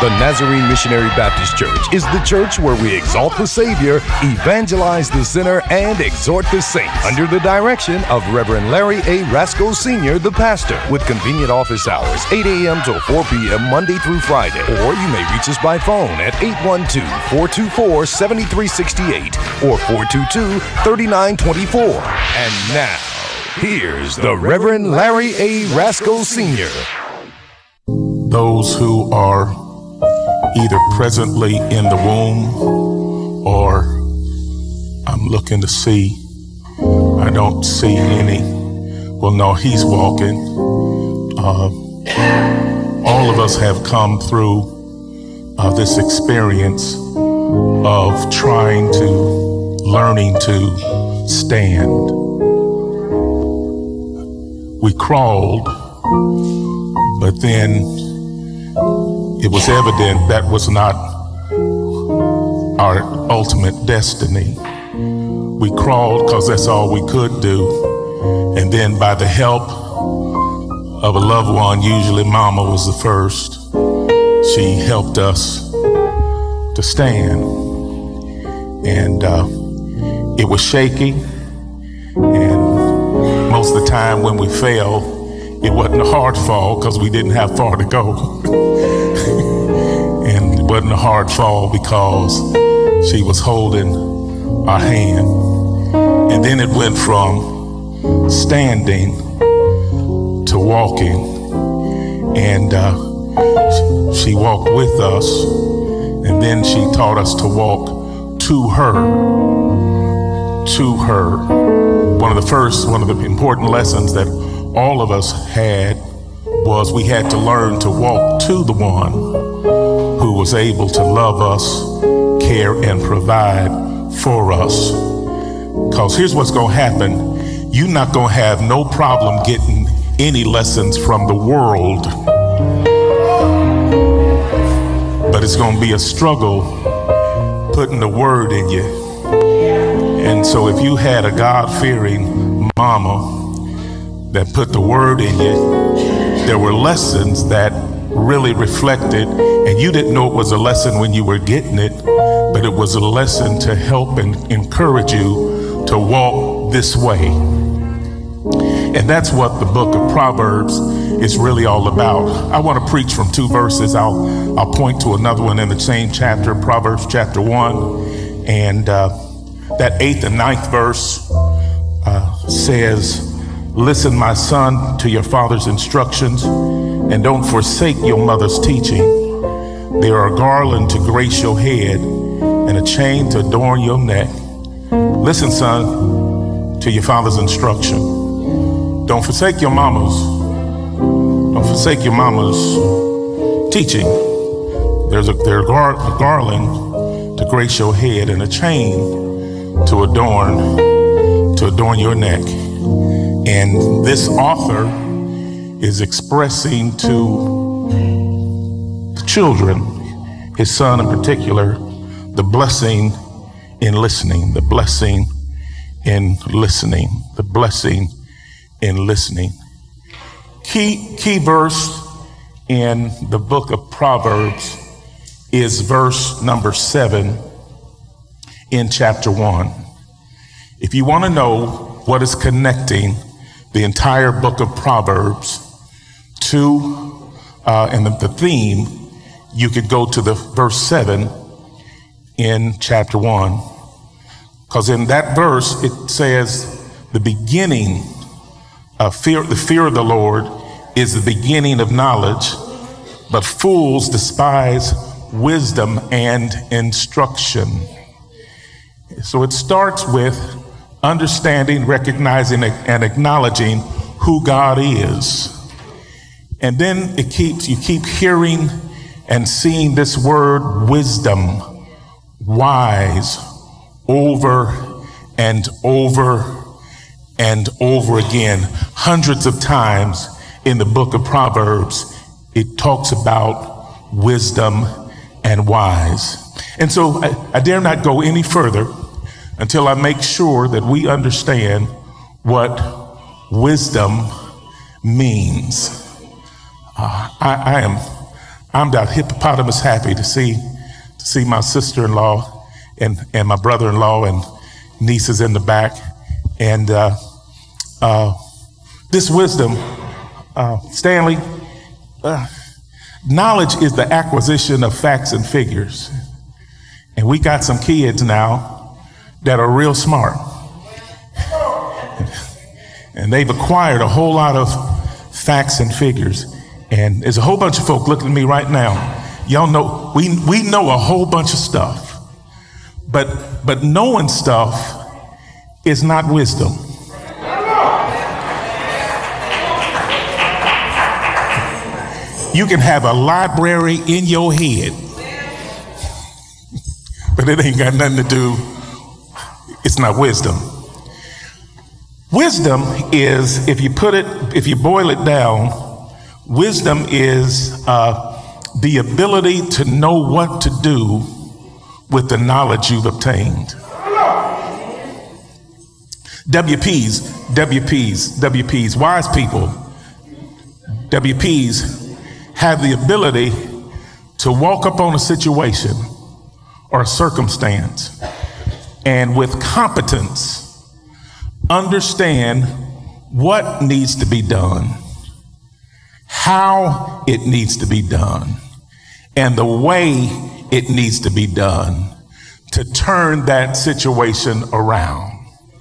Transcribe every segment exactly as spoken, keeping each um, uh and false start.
The Nazarene Missionary Baptist Church is the church where we exalt the Savior, evangelize the sinner, and exhort the saints under the direction of Reverend Larry A. Rasco Senior, the pastor, with convenient office hours, eight a.m. till four p.m. Monday through Friday. Or you may reach us by phone at eight one two, four two four, seven three six eight or four two two, three nine two four. And now, here's the Reverend Larry A. Rasco Senior Those who are either presently in the womb or I'm looking to see, I don't see any. Well, no, he's walking. Uh, all of us have come through uh, this experience of trying to, learning to stand. We crawled, but then it was evident that was not our ultimate destiny. We crawled because that's all we could do. And then by the help of a loved one, usually Mama was the first, she helped us to stand. And uh, it was shaky. And most of the time when we fell, it wasn't a hard fall because we didn't have far to go. And it wasn't a hard fall because she was holding our hand. And then it went from standing to walking. And uh, she walked with us. And then she taught us to walk to her. To her. One of the first, one of the important lessons that all of us had was we had to learn to walk to the one who was able to love us, care, and provide for us. Because here's what's going to happen. You're not going to have no problem getting any lessons from the world. But it's going to be a struggle putting the word in you. And so if you had a God-fearing mama that put the word in you, there were lessons that really reflected, and you didn't know it was a lesson when you were getting it, but it was a lesson to help and encourage you to walk this way. And that's what the book of Proverbs is really all about. I want to preach from two verses. I'll, I'll point to another one in the same chapter, Proverbs chapter one, and uh, that eighth and ninth verse uh, says, "Listen, my son, to your father's instructions, and don't forsake your mother's teaching. They are a garland to grace your head and a chain to adorn your neck. Listen, son, to your father's instruction. Don't forsake your mama's. Don't forsake your mama's teaching. There's a, there's a, gar, a garland to grace your head and a chain to adorn to adorn your neck." And this author is expressing to the children, his son in particular, the blessing in listening, the blessing in listening, the blessing in listening. Key, key verse in the book of Proverbs is verse number seven in chapter one. If you want to know what is connecting the entire book of Proverbs to, uh, and the, the theme, you could go to the verse seven in chapter one. Because in that verse, it says the beginning of fear, the fear of the Lord is the beginning of knowledge, but fools despise wisdom and instruction. So it starts with understanding, recognizing, and acknowledging who God is. And then it keeps, you keep hearing and seeing this word wisdom, wise, over and over and over again. Hundreds of times in the book of Proverbs, it talks about wisdom and wise. And so I, I dare not go any further until I make sure that we understand what wisdom means. Uh, I, I am I'm about hippopotamus happy to see to see my sister-in-law and, and my brother-in-law and nieces in the back. And uh, uh, this wisdom, uh, Stanley, uh, knowledge is the acquisition of facts and figures. And we got some kids now that are real smart. And they've acquired a whole lot of facts and figures. And there's a whole bunch of folk looking at me right now. Y'all know, we, we know a whole bunch of stuff. But, but knowing stuff is not wisdom. You can have a library in your head, but it ain't got nothing to do, it's not wisdom. Wisdom is, if you put it, if you boil it down, wisdom is uh, the ability to know what to do with the knowledge you've obtained. W Ps, W Ps, W Ps, wise people, W Ps have the ability to walk up on a situation or a circumstance and with competence understand what needs to be done, how it needs to be done, and the way it needs to be done to turn that situation around.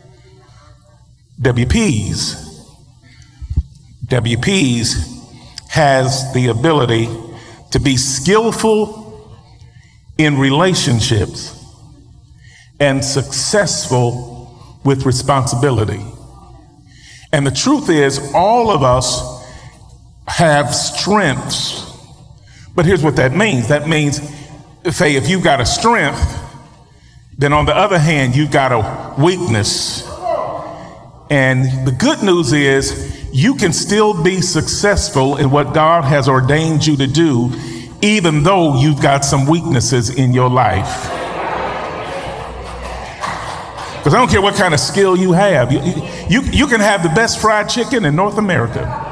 W Ps, W Ps has the ability to be skillful in relationships and successful with responsibility. And the truth is, all of us have strengths. But here's what that means. That means, say, if you've got a strength, then on the other hand, you've got a weakness. And the good news is you can still be successful in what God has ordained you to do, even though you've got some weaknesses in your life. Because I don't care what kind of skill you have. You, you, you can have the best fried chicken in North America.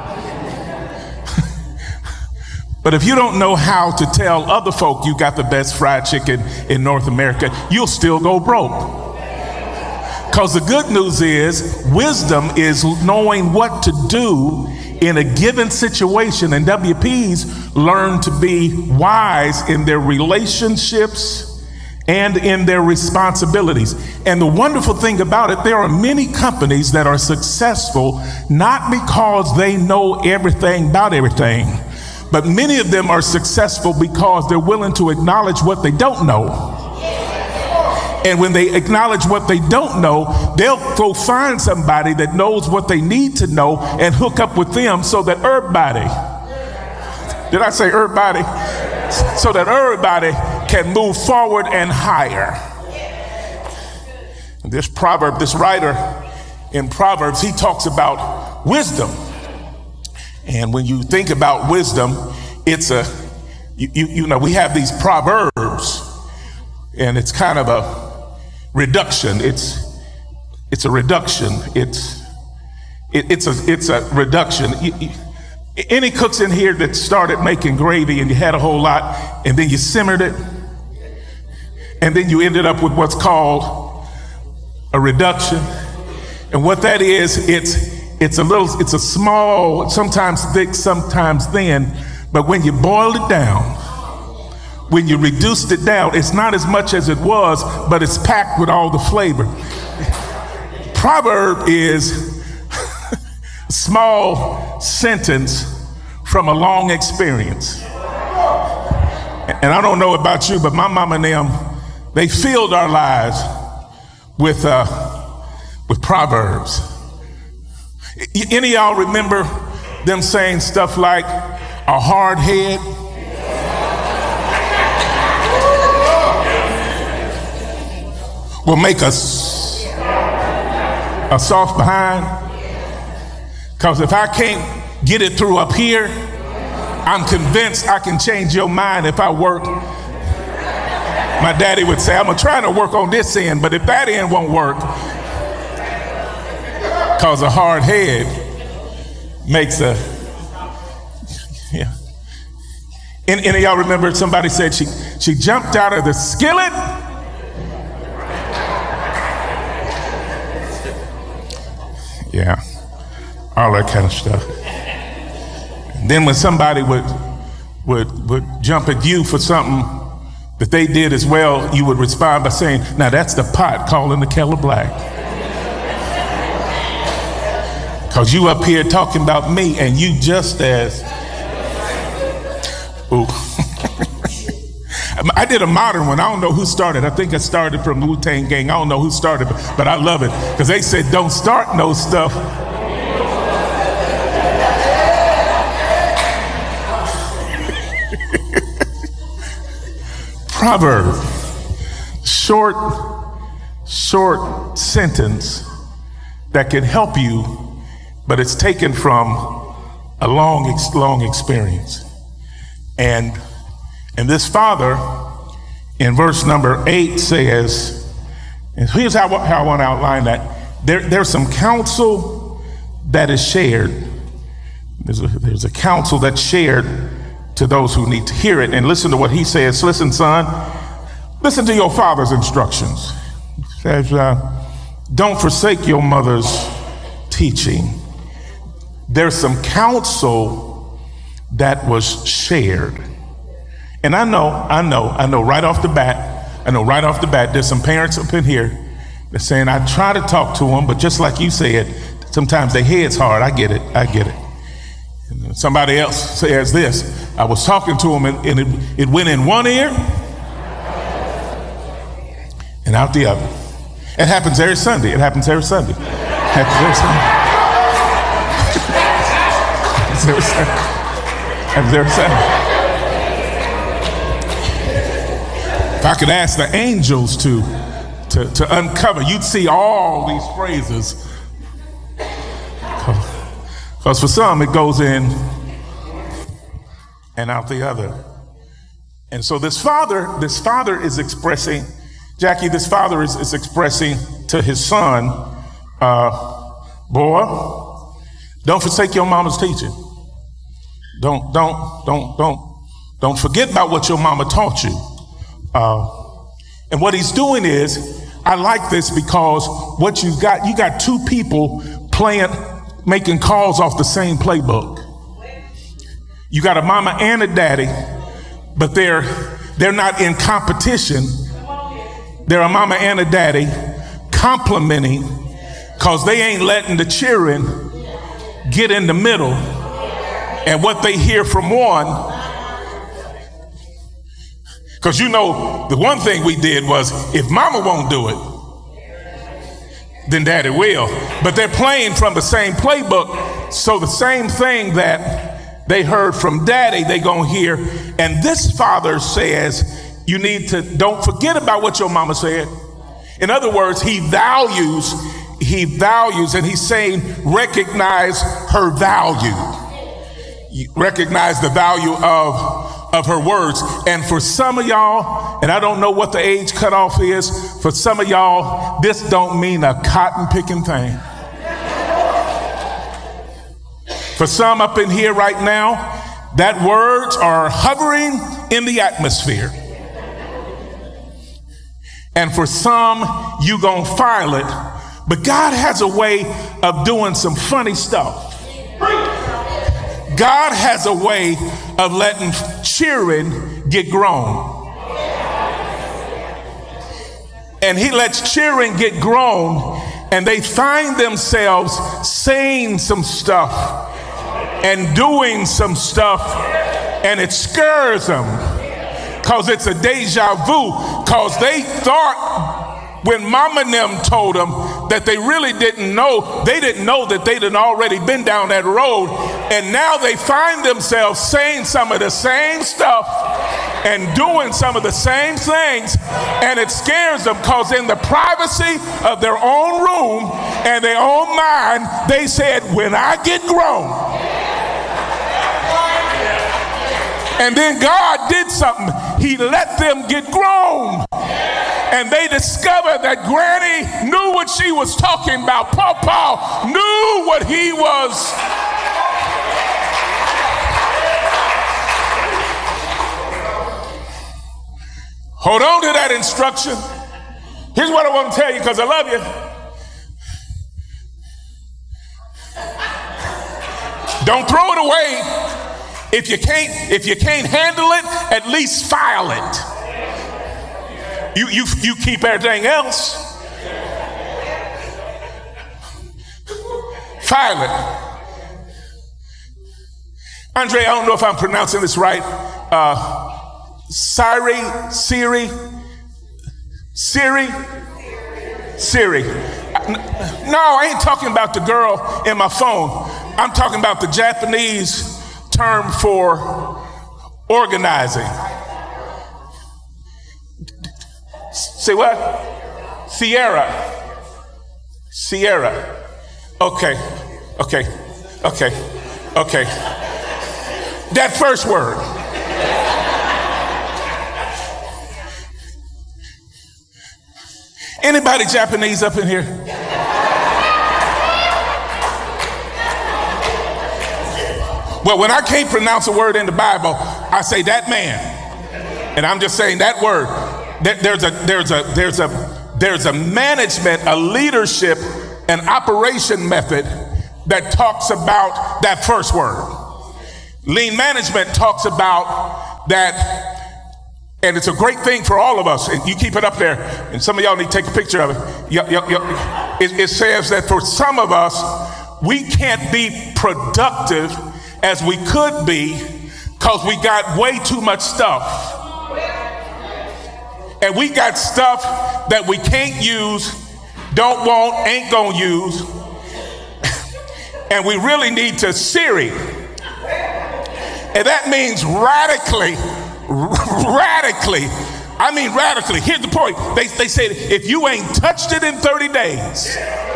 But if you don't know how to tell other folk you got the best fried chicken in North America, you'll still go broke. Because the good news is, wisdom is knowing what to do in a given situation. And W Ps learn to be wise in their relationships and in their responsibilities. And the wonderful thing about it, there are many companies that are successful not because they know everything about everything, but many of them are successful because they're willing to acknowledge what they don't know. And when they acknowledge what they don't know, they'll go find somebody that knows what they need to know and hook up with them so that everybody, did I say everybody? So that everybody can move forward and higher. And this proverb, this writer in Proverbs, he talks about wisdom. And when you think about wisdom, it's a, you, you, you know, we have these proverbs, and it's kind of a reduction. It's it's a reduction. It's it, it's a it's a reduction. You, you, any cooks in here that started making gravy and you had a whole lot and then you simmered it and then you ended up with what's called a reduction. And what that is, it's it's a little, it's a small, sometimes thick, sometimes thin, but when you boil it down, when you reduced it down, it's not as much as it was, but it's packed with all the flavor. Proverb is a small sentence from a long experience. And I don't know about you, but my mama and them, they filled our lives with, uh, with Proverbs. Any of y'all remember them saying stuff like, a hard head will make us a soft behind? Because if I can't get it through up here, I'm convinced I can change your mind if I work. My daddy would say, I'm trying to work on this end, but if that end won't work, because a hard head makes a, yeah. Any, any of y'all remember somebody said she, she jumped out of the skillet? Yeah, all that kind of stuff. And then when somebody would, would, would jump at you for something that they did as well, you would respond by saying, now that's the pot calling the kettle black. Because you up here talking about me and you just as, ooh. I did a modern one. I don't know who started. I think I started from the Wu-Tang Gang. I don't know who started, but, but I love it because they said, don't start no stuff. Proverb, short, short sentence that can help you, but it's taken from a long, long experience. And And this father, in verse number eight, says, and here's how, how I want to outline that. There, there's some counsel that is shared. There's a, there's a counsel that's shared to those who need to hear it. And listen to what he says. Listen, son, listen to your father's instructions. He says, uh, don't forsake your mother's teaching. There's some counsel that was shared. And I know, I know, I know right off the bat, I know right off the bat, there's some parents up in here that's saying, I try to talk to them, but just like you said, sometimes their head's hard. I get it, I get it. And somebody else says this, I was talking to them and, and it, it went in one ear and out the other. It happens every Sunday, it happens every Sunday. It happens every Sunday. It happens every Sunday. It happens every Sunday. If I could ask the angels to, to, to uncover, you'd see all these phrases. Because for some, it goes in and out the other. And so this father, this father is expressing, Jackie, this father is, is expressing to his son, uh, boy, don't forsake your mama's teaching. Don't, don't, don't, don't, don't forget about what your mama taught you. Uh, and what he's doing is, I like this because what you've got, you got two people playing, making calls off the same playbook. You got a mama and a daddy, but they're, they're not in competition. They're a mama and a daddy complimenting because they ain't letting the cheering get in the middle. And what they hear from one, because you know, the one thing we did was, if mama won't do it, then daddy will. But they're playing from the same playbook, so the same thing that they heard from daddy, they gonna hear. And this father says, you need to, don't forget about what your mama said. In other words, he values, he values, and he's saying, recognize her value. You recognize the value of of her words. And for some of y'all, and I don't know what the age cutoff is, for some of y'all, this don't mean a cotton picking thing. For some up in here right now, that words are hovering in the atmosphere. And for some, you gonna file it. But God has a way of doing some funny stuff. God has a way of letting cheering get grown. And he lets cheering get grown, and they find themselves saying some stuff and doing some stuff, and it scares them because it's a deja vu, because they thought when mama and them told them that they really didn't know, they didn't know that they had already been down that road. And now they find themselves saying some of the same stuff and doing some of the same things. And it scares them because in the privacy of their own room and their own mind, they said, when I get grown. And then God did something. He let them get grown. And they discovered that Granny knew what she was talking about. Pawpaw knew what he was. Hold on to that instruction. Here's what I want to tell you because I love you. Don't throw it away. If you can't, if you can't handle it, at least file it. You, you, you keep everything else. File it. Andre, I don't know if I'm pronouncing this right. Uh, Siri, Siri, Siri, Siri. No, I ain't talking about the girl in my phone. I'm talking about the Japanese term for organizing. Say what? Sierra. Sierra. Okay, okay, okay, okay. That first word. Anybody Japanese up in here? Well, when I can't pronounce a word in the Bible, I say that man. And I'm just saying that word. There's a, there's a, there's a, there's a management, a leadership, an operation method that talks about that first word. Lean management talks about that, and it's a great thing for all of us. And you keep it up there, and some of y'all need to take a picture of it. It, it says that for some of us, we can't be productive as we could be because we got way too much stuff. And we got stuff that we can't use, don't want, ain't gonna use. And we really need to Siri. And that means radically, radically. I mean radically. Here's the point. They, they said if you ain't touched it in thirty days,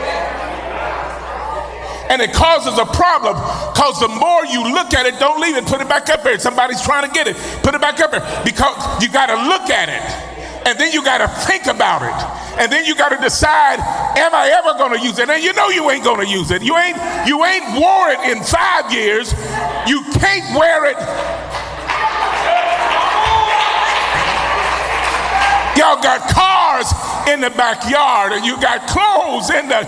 and it causes a problem because the more you look at it, don't leave it, put it back up there. Somebody's trying to get it, put it back up there because you got to look at it. And then you got to think about it. And then you got to decide, am I ever going to use it? And you know you ain't going to use it. You ain't, you ain't wore it in five years. You can't wear it. Y'all got cars in the backyard and you got clothes in the...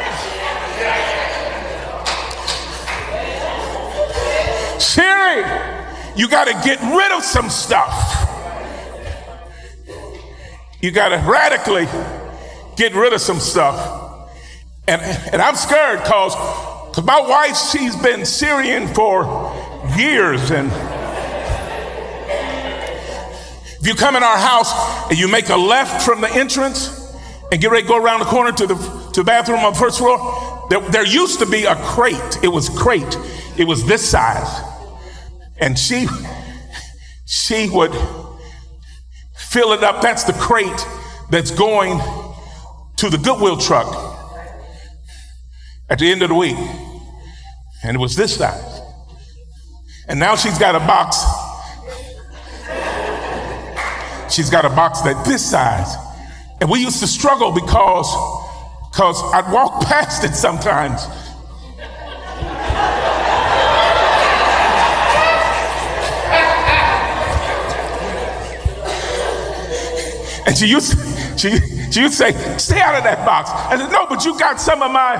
Siri, you got to get rid of some stuff. You got to radically get rid of some stuff. And, and I'm scared because my wife, she's been Syrian for years. And if you come in our house and you make a left from the entrance and get ready to go around the corner to the, to the bathroom on the first floor, there, there used to be a crate. It was crate. It was this size. And she, she would fill it up. That's the crate that's going to the Goodwill truck at the end of the week. And it was this size. And now she's got a box. She's got a box that's this size. And we used to struggle because, because I'd walk past it sometimes. And she used to, she, she used to say, stay out of that box. I said, no, but you got some of my...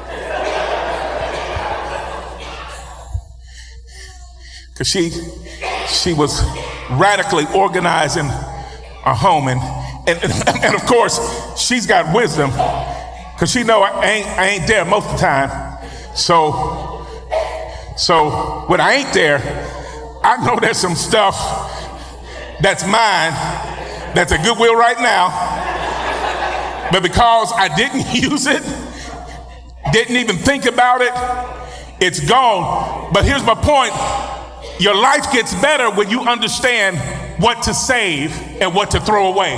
Because she, she was radically organizing our home. And, and, and of course, she's got wisdom. Because she know I ain't, I ain't there most of the time. So, so when I ain't there, I know there's some stuff that's mine that's at Goodwill right now, but because I didn't use it, didn't even think about it, it's gone. But here's my point. Your life gets better when you understand what to save and what to throw away.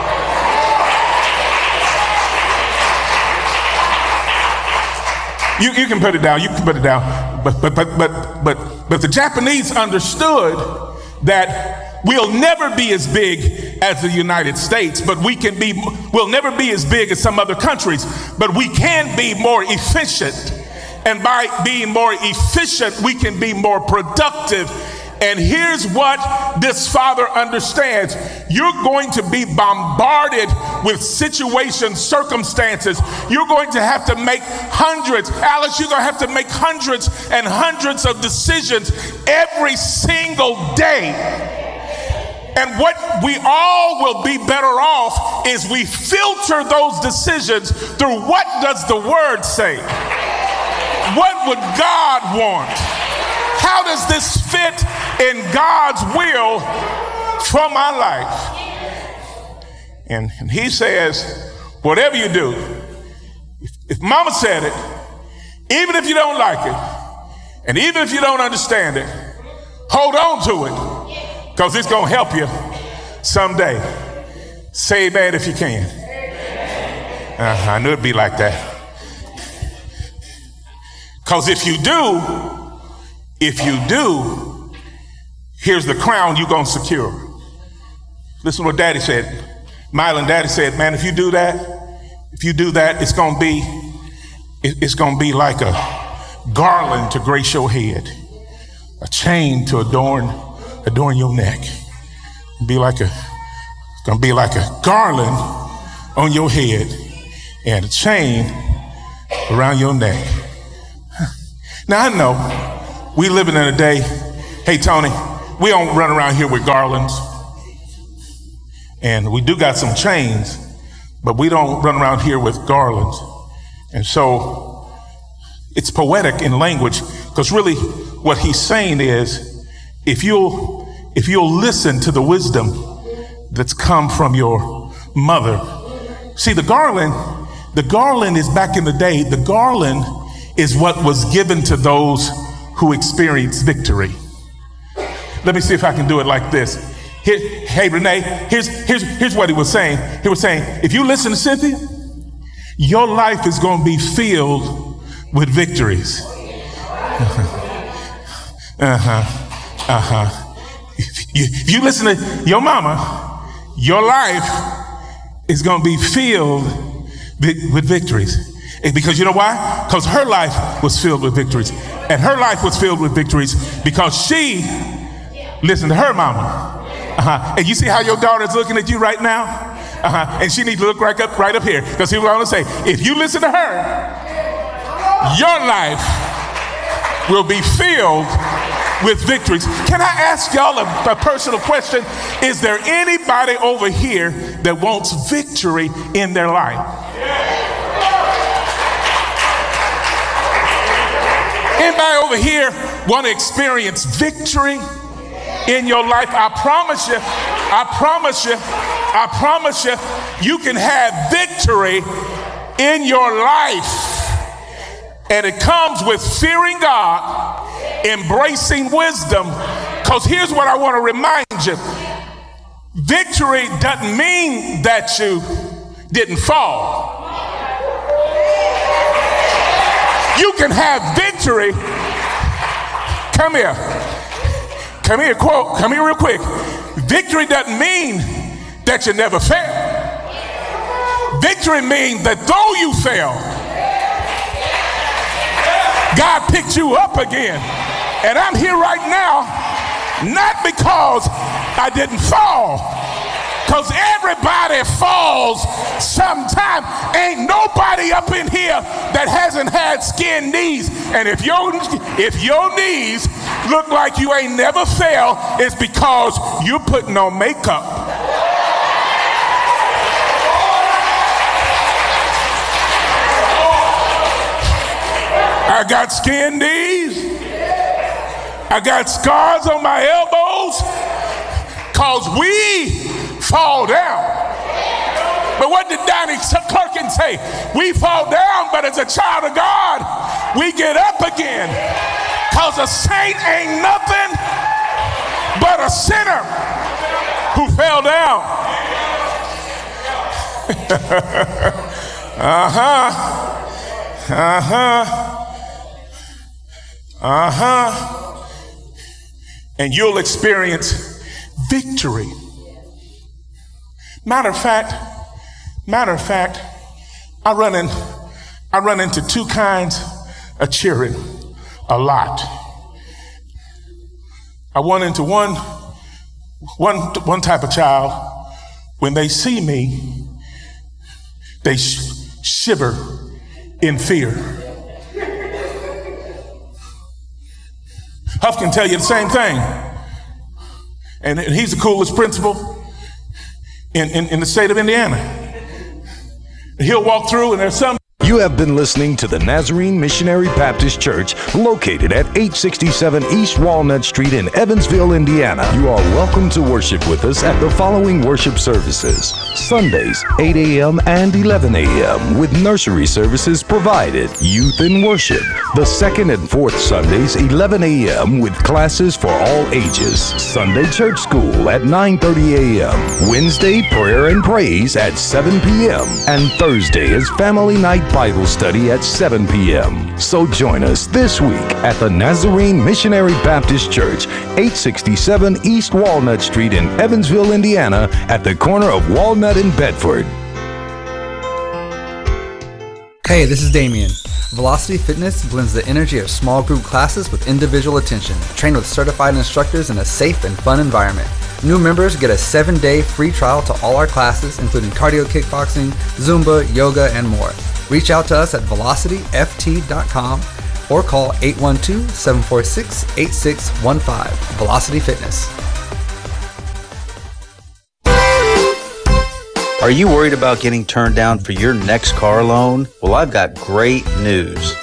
You, you can put it down, you can put it down. But, but, but, but, but, but the Japanese understood that we'll never be as big as the United States, but we can be, we'll never be as big as some other countries, but we can be more efficient. And by being more efficient, we can be more productive. And here's what this father understands. You're going to be bombarded with situations, circumstances. You're going to have to make hundreds, Alice, you're going to have to make hundreds and hundreds of decisions every single day. And what we all will be better off is we filter those decisions through what does the word say? What would God want? How does this fit in God's will for my life? And, and he says, whatever you do, if, if mama said it, even if you don't like it, and even if you don't understand it, hold on to it. Because it's going to help you someday. Say amen if you can. Uh, I knew it'd be like that. Because if you do, if you do, here's the crown you're going to secure. Listen to what Daddy said. Mylan, Daddy said, man, if you do that, if you do that, it's going to be, it's going to be like a garland to grace your head, a chain to adorn adorn your neck. Be like a, it's gonna be like a garland on your head and a chain around your neck. Now I know we living in a day, hey Tony, we don't run around here with garlands. And we do got some chains, but we don't run around here with garlands. And so it's poetic in language, because really what he's saying is, If you'll, if you'll listen to the wisdom that's come from your mother. See, the garland, the garland is back in the day, the garland is what was given to those who experienced victory. Let me see if I can do it like this. Here, hey, Renee, here's, here's, here's what he was saying. He was saying, if you listen to Cynthia, your life is going to be filled with victories. Uh-huh. Uh-huh. If you, if you listen to your mama, your life is going to be filled with victories. Because you know why? Because her life was filled with victories. And her life was filled with victories because she listened to her mama. Uh-huh. And you see how your daughter's looking at you right now? Uh-huh. And she needs to look right up, right up here. Because here's what I want to say. If you listen to her, your life will be filled with victories. Can I ask y'all a, a personal question? Is there anybody over here that wants victory in their life? Anybody over here want to experience victory in your life? I promise you, I promise you, I promise you, you can have victory in your life. And it comes with fearing God, embracing wisdom, because here's what I want to remind you. Victory doesn't mean that you didn't fall. You can have victory. Come here. Come here, quote. Come here real quick. Victory doesn't mean that you never failed. Victory means that though you fail, God picked you up again. And I'm here right now, not because I didn't fall, because everybody falls sometime. Ain't nobody up in here that hasn't had skin knees. And if your, if your knees look like you ain't never failed, it's because you're putting on makeup. I got skin knees. I got scars on my elbows because we fall down. But what did Donnie Clerkin say? We fall down, but as a child of God, we get up again. Because a saint ain't nothing but a sinner who fell down. uh-huh. Uh-huh. Uh-huh. And you'll experience victory. Matter of fact, matter of fact, I run in, I run into two kinds of cheering a lot. I run into one, one, one type of child. When they see me, they sh- shiver in fear. Huff can tell you the same thing. And he's the coolest principal in, in, in the state of Indiana. He'll walk through and there's some. You have been listening to the Nazarene Missionary Baptist Church, located at eight sixty-seven East Walnut Street in Evansville, Indiana. You are welcome to worship with us at the following worship services. Sundays, eight a.m. and eleven a.m. with nursery services provided. Youth in worship. The second and fourth Sundays, eleven a.m. with classes for all ages. Sunday church school at nine thirty a.m. Wednesday, prayer and praise at seven p.m. And Thursday is family night Bible study at seven p.m. So join us this week at the Nazarene Missionary Baptist Church, eight sixty-seven East Walnut Street in Evansville, Indiana, at the corner of Walnut and Bedford. Hey, this is Damien. Velocity Fitness blends the energy of small group classes with individual attention, trained with certified instructors in a safe and fun environment. New members get a seven-day free trial to all our classes, including cardio kickboxing, Zumba, yoga, and more. Reach out to us at velocity f t dot com or call eight one two, seven four six, eight six one five. Velocity Fitness. Are you worried about getting turned down for your next car loan? Well, I've got great news.